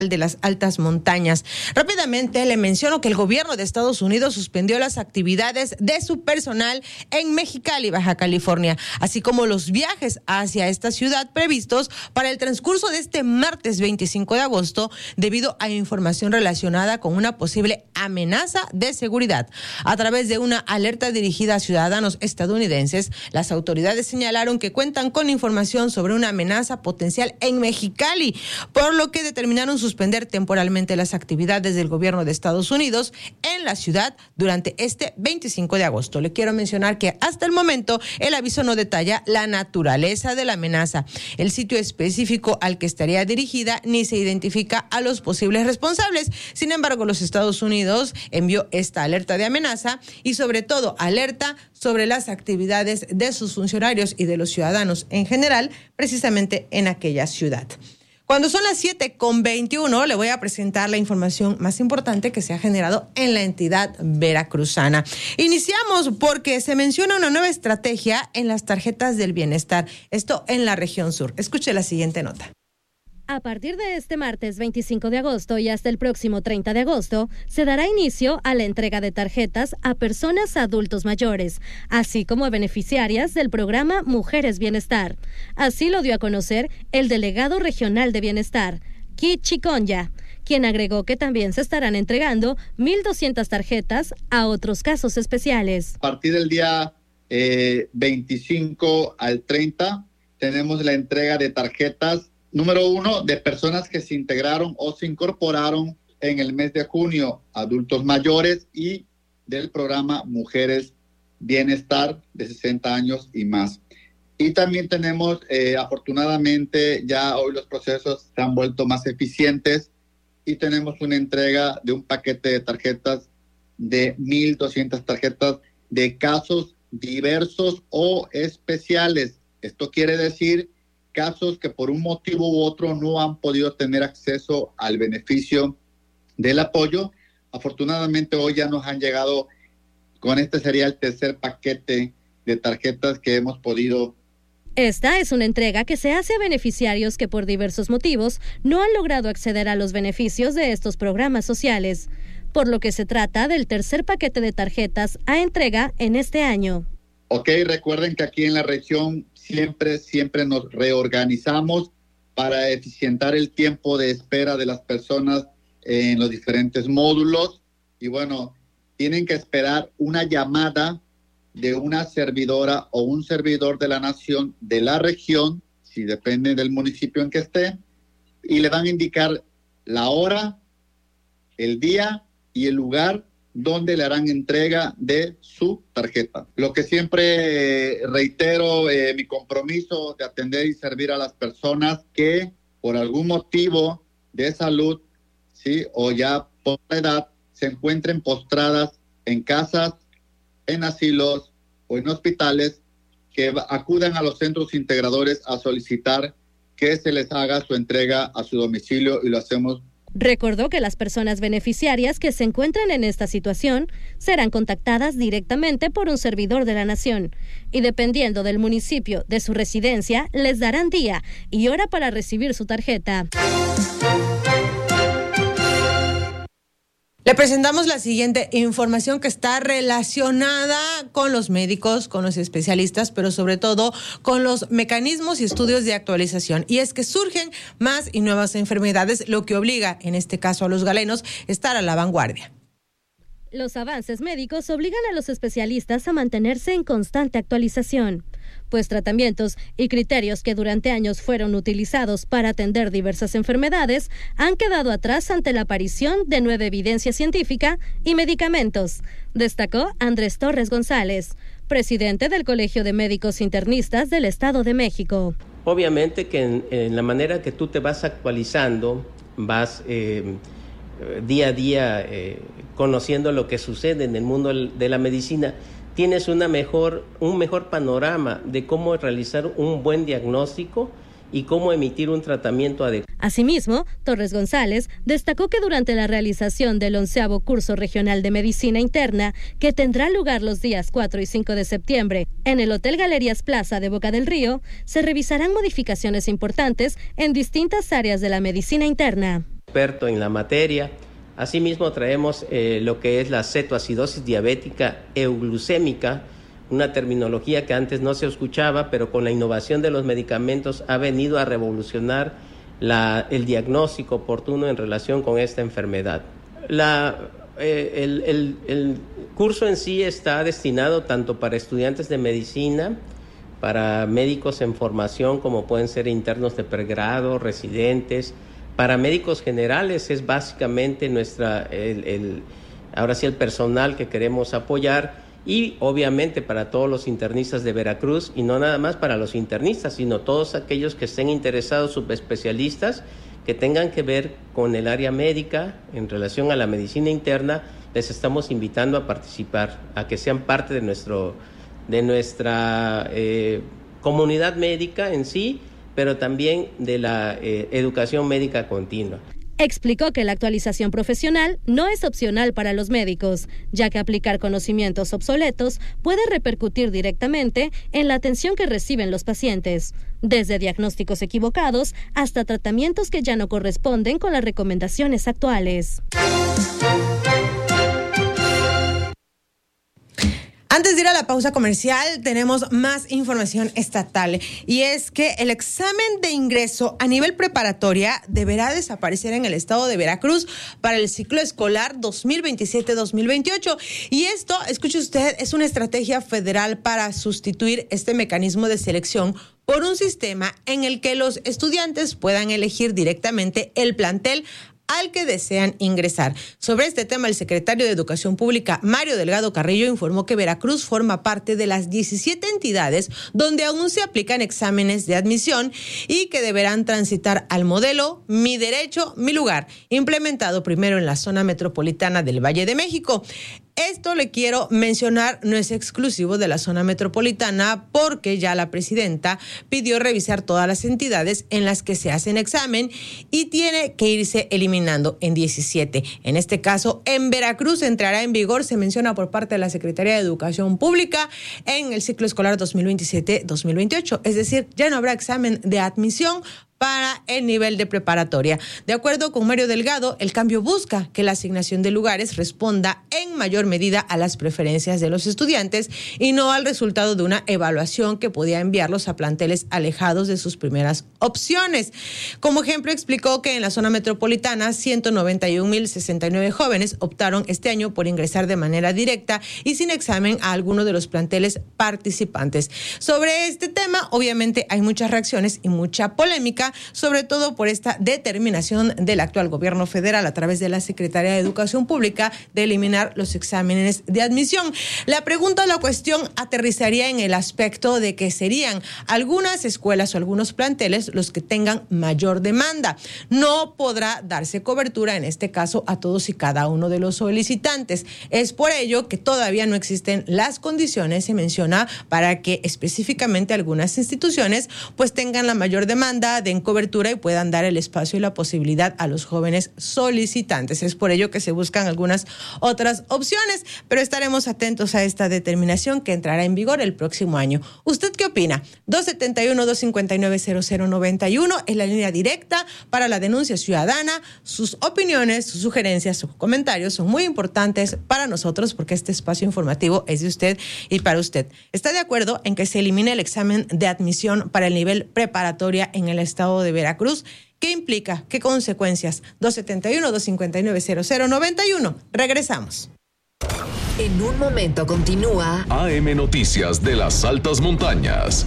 de las altas montañas. Rápidamente le menciono que el gobierno de Estados Unidos suspendió las actividades de su personal en Mexicali, Baja California, así como los viajes hacia esta ciudad previstos para el transcurso de este martes 25 de agosto debido a información relacionada con una posible amenaza de seguridad. A través de una alerta dirigida a ciudadanos estadounidenses, las autoridades señalaron que cuentan con información sobre una amenaza potencial en Mexicali, por lo que determinaron suspender temporalmente las actividades del gobierno de Estados Unidos en la ciudad durante este 25 de agosto. Le quiero mencionar que hasta el momento el aviso no detalla la naturaleza de la amenaza, el sitio específico al que estaría dirigida, ni se identifica a los posibles responsables. Sin embargo, los Estados Unidos envió esta alerta de amenaza y sobre todo alerta sobre las actividades de sus funcionarios y de los ciudadanos en general, precisamente en aquella ciudad. Cuando son las 7:21, le voy a presentar la información más importante que se ha generado en la entidad veracruzana. Iniciamos porque se menciona una nueva estrategia en las tarjetas del bienestar, esto en la región sur. Escuche la siguiente nota. A partir de este martes 25 de agosto y hasta el próximo 30 de agosto, se dará inicio a la entrega de tarjetas a personas adultos mayores, así como a beneficiarias del programa Mujeres Bienestar. Así lo dio a conocer el delegado regional de Bienestar, Kit Chiconya, quien agregó que también se estarán entregando 1,200 tarjetas a otros casos especiales. A partir del día 25 al 30, tenemos la entrega de tarjetas. Número 1, de personas que se integraron o se incorporaron en el mes de junio, adultos mayores, y del programa Mujeres Bienestar de 60 años y más. Y también tenemos, afortunadamente, ya hoy los procesos se han vuelto más eficientes y tenemos una entrega de un paquete de tarjetas de 1,200 tarjetas de casos diversos o especiales. Esto quiere decir casos que por un motivo u otro no han podido tener acceso al beneficio del apoyo. Afortunadamente hoy ya nos han llegado, con este sería el tercer paquete de tarjetas que hemos podido. Esta es una entrega que se hace a beneficiarios que por diversos motivos no han logrado acceder a los beneficios de estos programas sociales, por lo que se trata del tercer paquete de tarjetas a entrega en este año. Ok, recuerden que aquí en la región siempre nos reorganizamos para eficientar el tiempo de espera de las personas en los diferentes módulos. Y bueno, tienen que esperar una llamada de una servidora o un servidor de la nación de la región, si depende del municipio en que esté, y le van a indicar la hora, el día y el lugar donde le harán entrega de su tarjeta. Lo que siempre reitero, mi compromiso de atender y servir a las personas que por algún motivo de salud, ¿sí?, o ya por edad, se encuentren postradas en casas, en asilos o en hospitales, que acudan a los centros integradores a solicitar que se les haga su entrega a su domicilio, y lo hacemos. Recordó que las personas beneficiarias que se encuentran en esta situación serán contactadas directamente por un servidor de la nación y, dependiendo del municipio de su residencia, les darán día y hora para recibir su tarjeta. Le presentamos la siguiente información que está relacionada con los médicos, con los especialistas, pero sobre todo con los mecanismos y estudios de actualización. Y es que surgen más y nuevas enfermedades, lo que obliga, en este caso a los galenos, a estar a la vanguardia. Los avances médicos obligan a los especialistas a mantenerse en constante actualización, pues tratamientos y criterios que durante años fueron utilizados para atender diversas enfermedades han quedado atrás ante la aparición de nueva evidencia científica y medicamentos, destacó Andrés Torres González, presidente del Colegio de Médicos Internistas del Estado de México. Obviamente que en la manera que tú te vas actualizando, vas día a día conociendo lo que sucede en el mundo de la medicina, tienes un mejor panorama de cómo realizar un buen diagnóstico y cómo emitir un tratamiento adecuado. Asimismo, Torres González destacó que durante la realización del 11º Curso Regional de Medicina Interna, que tendrá lugar los días 4 y 5 de septiembre en el Hotel Galerías Plaza de Boca del Río, se revisarán modificaciones importantes en distintas áreas de la medicina interna. experto en la materia. Asimismo traemos lo que es la cetoacidosis diabética euglucémica, una terminología que antes no se escuchaba, pero con la innovación de los medicamentos ha venido a revolucionar el diagnóstico oportuno en relación con esta enfermedad. El curso en sí está destinado tanto para estudiantes de medicina, para médicos en formación como pueden ser internos de pregrado, residentes. Para médicos generales es básicamente ahora sí el personal que queremos apoyar, y obviamente para todos los internistas de Veracruz, y no nada más para los internistas, sino todos aquellos que estén interesados, subespecialistas, que tengan que ver con el área médica en relación a la medicina interna. Les estamos invitando a participar, a que sean parte de nuestra comunidad médica en sí, pero también de la educación médica continua. Explicó que la actualización profesional no es opcional para los médicos, ya que aplicar conocimientos obsoletos puede repercutir directamente en la atención que reciben los pacientes, desde diagnósticos equivocados hasta tratamientos que ya no corresponden con las recomendaciones actuales. Antes de ir a la pausa comercial, tenemos más información estatal, y es que el examen de ingreso a nivel preparatoria deberá desaparecer en el estado de Veracruz para el ciclo escolar 2027-2028. Y esto, escuche usted, es una estrategia federal para sustituir este mecanismo de selección por un sistema en el que los estudiantes puedan elegir directamente el plantel al que desean ingresar. Sobre este tema, el secretario de Educación Pública, Mario Delgado Carrillo, informó que Veracruz forma parte de las 17 entidades donde aún se aplican exámenes de admisión y que deberán transitar al modelo Mi Derecho, Mi Lugar, implementado primero en la zona metropolitana del Valle de México. Esto, le quiero mencionar, no es exclusivo de la zona metropolitana, porque ya la presidenta pidió revisar todas las entidades en las que se hacen examen y tiene que irse eliminando en 17. En este caso, en Veracruz entrará en vigor, se menciona por parte de la Secretaría de Educación Pública, en el ciclo escolar 2027-2028. Es decir, ya no habrá examen de admisión para el nivel de preparatoria. De acuerdo con Mario Delgado, el cambio busca que la asignación de lugares responda en mayor medida a las preferencias de los estudiantes y no al resultado de una evaluación que podía enviarlos a planteles alejados de sus primeras opciones. Como ejemplo, explicó que en la zona metropolitana 191,069 jóvenes optaron este año por ingresar de manera directa y sin examen a alguno de los planteles participantes. Sobre este tema, obviamente hay muchas reacciones y mucha polémica, sobre todo por esta determinación del actual gobierno federal a través de la Secretaría de Educación Pública de eliminar los exámenes de admisión. La pregunta o la cuestión aterrizaría en el aspecto de que serían algunas escuelas o algunos planteles los que tengan mayor demanda. No podrá darse cobertura en este caso a todos y cada uno de los solicitantes. Es por ello que todavía no existen las condiciones, se menciona, para que específicamente algunas instituciones pues tengan la mayor demanda de cobertura y puedan dar el espacio y la posibilidad a los jóvenes solicitantes. Es por ello que se buscan algunas otras opciones, pero estaremos atentos a esta determinación que entrará en vigor el próximo año. ¿Usted qué opina? 271-259-0091 es la línea directa para la denuncia ciudadana. Sus opiniones, sus sugerencias, sus comentarios son muy importantes para nosotros, porque este espacio informativo es de usted y para usted. ¿Está de acuerdo en que se elimine el examen de admisión para el nivel preparatoria en el estado de Veracruz? ¿Qué implica? ¿Qué consecuencias? 271-259-0091. Regresamos. En un momento continúa AM Noticias de las Altas Montañas.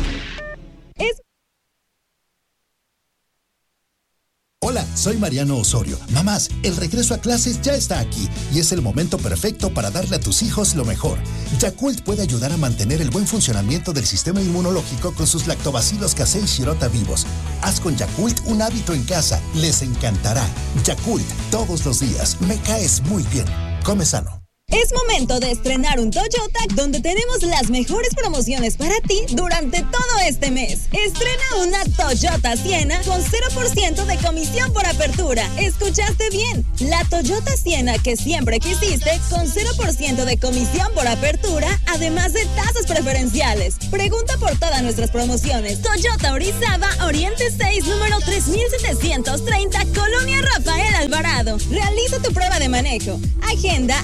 Hola, soy Mariano Osorio. Mamás, el regreso a clases ya está aquí y es el momento perfecto para darle a tus hijos lo mejor. Yakult puede ayudar a mantener el buen funcionamiento del sistema inmunológico con sus lactobacilos casei shirota vivos. Haz con Yakult un hábito en casa. Les encantará. Yakult, todos los días. Me caes muy bien. Come sano. Es momento de estrenar un Toyota, donde tenemos las mejores promociones para ti durante todo este mes. Estrena una Toyota Siena con 0% de comisión por apertura. ¿Escuchaste bien? La Toyota Siena que siempre quisiste, con 0% de comisión por apertura, además de tasas preferenciales. Pregunta por todas nuestras promociones. Toyota Orizaba, Oriente 6, número 3730, Colonia Rafael Alvarado. Realiza tu prueba de manejo. Agenda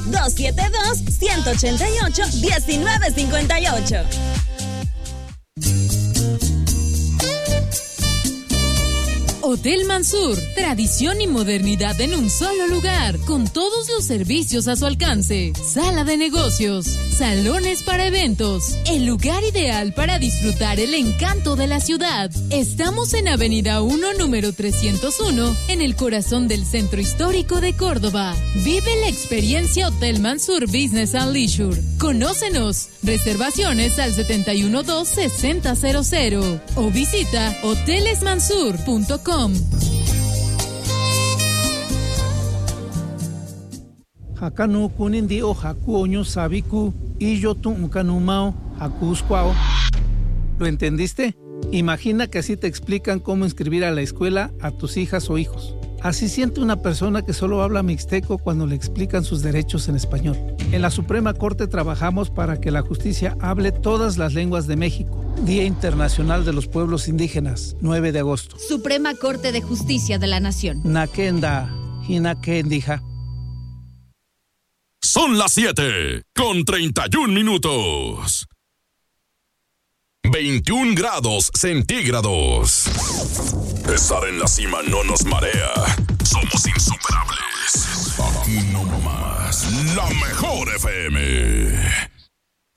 272-188-1958. Hotel Mansur, tradición y modernidad en un solo lugar, con todos los servicios a su alcance. Sala de negocios, salones para eventos, el lugar ideal para disfrutar el encanto de la ciudad. Estamos en Avenida 1, número 301, en el corazón del centro histórico de Córdoba. Vive la experiencia Hotel Mansur Business and Leisure. Conócenos. Reservaciones al 712-6000 o visita hotelesmansur.com. Hakanu kunindi o hakuoño sabiku y yo tuncanumao hakuscuao. ¿Lo entendiste? Imagina que así te explican cómo inscribir a la escuela a tus hijas o hijos. Así siente una persona que solo habla mixteco cuando le explican sus derechos en español. En la Suprema Corte trabajamos para que la justicia hable todas las lenguas de México. Día Internacional de los Pueblos Indígenas, 9 de agosto. Suprema Corte de Justicia de la Nación. Nakenda, Hinakendija. Son las 7:31. 21 grados centígrados. Estar en la cima no nos marea. Somos insuperables. Aquí no más. La mejor FM.